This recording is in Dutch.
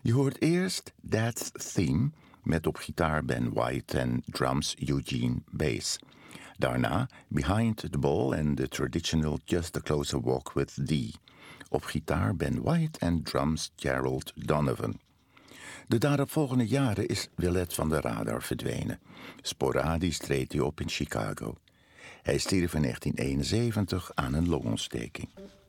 Je hoort eerst Dad's Theme met op gitaar Ben White en drums Eugene Bass. Daarna Behind the Ball en de traditional Just a Closer Walk with Dee. Op gitaar Ben White en drums Gerald Donovan. De daaropvolgende jaren is Willette van de radar verdwenen. Sporadisch treedt hij op in Chicago. Hij stierf in 1971 aan een longontsteking.